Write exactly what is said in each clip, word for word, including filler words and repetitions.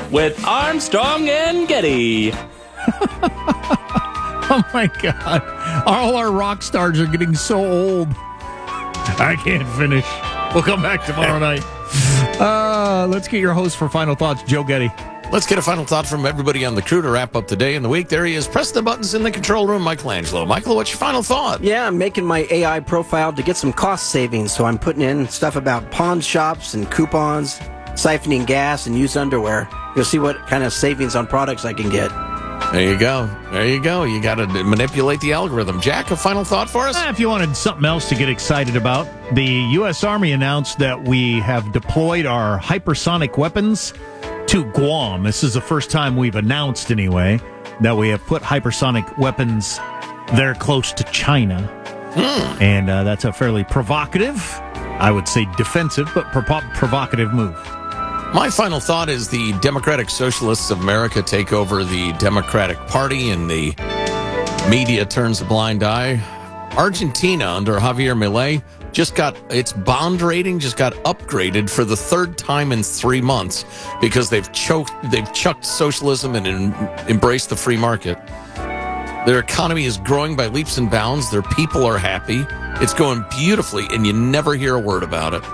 with Armstrong and Getty. Oh, my God. All our rock stars are getting so old. I can't finish. We'll come back tomorrow night. Uh, let's get your host for final thoughts, Joe Getty. Let's get a final thought from everybody on the crew to wrap up the day and the week. There he is. Press the buttons in the control room, Michelangelo. Michael, what's your final thought? Yeah, I'm making my A I profile to get some cost savings, so I'm putting in stuff about pawn shops and coupons, siphoning gas, and used underwear. You'll see what kind of savings on products I can get. There you go. There you go. You got to manipulate the algorithm. Jack, a final thought for us? Uh, if you wanted something else to get excited about, the U S. Army announced that we have deployed our hypersonic weapons to Guam. This is the first time we've announced, anyway, that we have put hypersonic weapons there close to China. Hmm. And uh, that's a fairly provocative, I would say defensive, but pro- provocative move. My final thought is the Democratic Socialists of America take over the Democratic Party and the media turns a blind eye. Argentina under Javier Milei just got its bond rating just got upgraded for the third time in three months because they've choked, they've chucked socialism and in, embraced the free market. Their economy is growing by leaps and bounds. Their people are happy. It's going beautifully, and you never hear a word about it.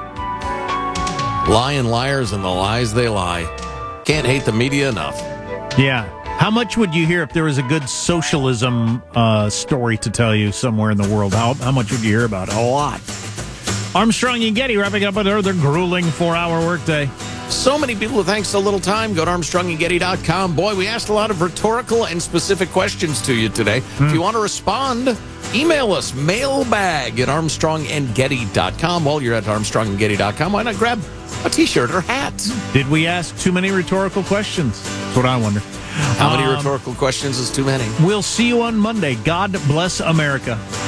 Lying liars and the lies they lie. Can't hate the media enough. Yeah. How much would you hear if there was a good socialism uh, story to tell you somewhere in the world? How, how much would you hear about it? A lot. Armstrong and Getty wrapping up another grueling four-hour workday. So many people, thanks so little time. Go to armstrong and getty dot com. Boy, we asked a lot of rhetorical and specific questions to you today. Hmm. If you want to respond, email us, mailbag at armstrong and getty dot com. While you're at armstrong and getty dot com, why not grab a T-shirt or hat? Did we ask too many rhetorical questions? That's what I wonder. How many um, rhetorical questions is too many? We'll see you on Monday. God bless America.